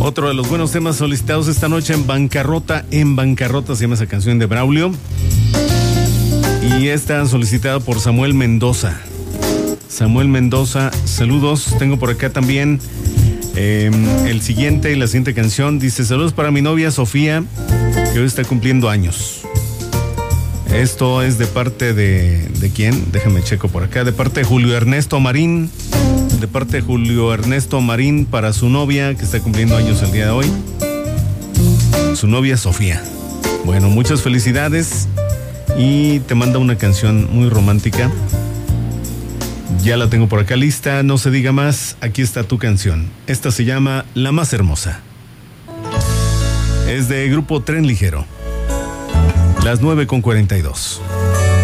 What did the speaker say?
Otro de los buenos temas solicitados esta noche, En bancarrota, se llama esa canción de Braulio. Y está solicitada por Samuel Mendoza. Samuel Mendoza, saludos. Tengo por acá también la siguiente canción. Dice, saludos para mi novia Sofía, que hoy está cumpliendo años. Esto es de parte de ¿quién? Déjame checo por acá. De parte de Julio Ernesto Marín. De parte de Julio Ernesto Marín para su novia, que está cumpliendo años el día de hoy. Su novia Sofía. Bueno, muchas felicidades. Y te manda una canción muy romántica. Ya la tengo por acá lista, no se diga más. Aquí está tu canción. Esta se llama La Más Hermosa. Es de Grupo Tren Ligero. Las 9:42.